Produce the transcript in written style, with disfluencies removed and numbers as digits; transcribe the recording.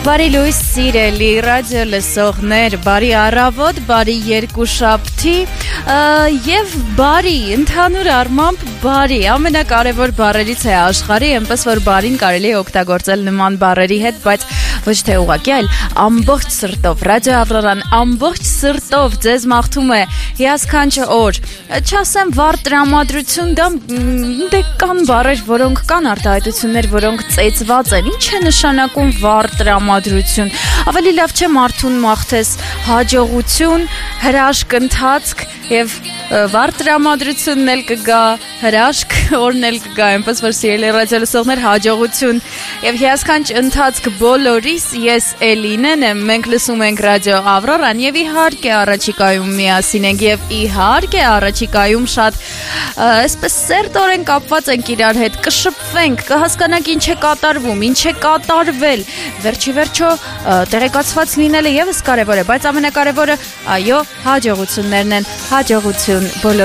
Բարի լույս սիրելի ռադիո լսողներ, բարի առավոտ, բարի երկուշաբթի եւ բարի, ընդհանուր առմամբ բարի, ամենակարևոր բառերից է աշխարհի, այնպես որ բարին կարելի է օգտագործել նման բառերի հետ, բայց ոչ թե ուղղակի, այլ ամբողջ սրտով, ռադիո Ավրորան ամբողջ սրտով ձեզ մաղթում է հիասքանչը օր, չասեմ վառ տրամադրություն, դե կան բառեր, որոնք կան արտահայտություններ, որոնք ծեծված են, ինչ է նշանակում վառ տրամադրություն, ավելի լավ չէ մարդուն մաղթես հաջողություն, հրաշք ընթացք եւ վառ տրամադրությունն էլ կգա, հրաշք օրն էլ կգա, այնպես որ սիրելի ռադիո լսողներ հաջողություն եւ հիասքանչ ընթացք բոլորիս, ես Էլինեն եմ, մենք լսում ենք ռադիո Ավրորան եւ իհարկե առաջիկայում միասին ենք եւ իհարկե առաջիկայում շատ այսպես սերտորեն կապված ենք իրար հետ, կշփվենք, կհասկանանք ինչ է կատարվում, ինչ է կատարվել, վերջի վերջո տեղեկացված լինելը եւս կարեւոր է, բայց ամենակարևորը այո, հաջողություններն են, հաջողություն բոլոր